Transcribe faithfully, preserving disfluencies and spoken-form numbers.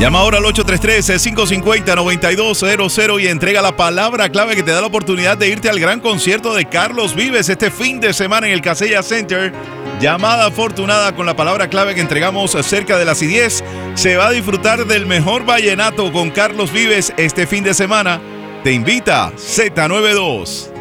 Llama ahora al ocho tres tres, cinco cinco cero, nueve dos cero cero y entrega la palabra clave que te da la oportunidad de irte al gran concierto de Carlos Vives este fin de semana en el Casella Center. Llamada afortunada con la palabra clave que entregamos cerca de las diez. Se va a disfrutar del mejor vallenato con Carlos Vives este fin de semana. Te invita Z noventa y dos.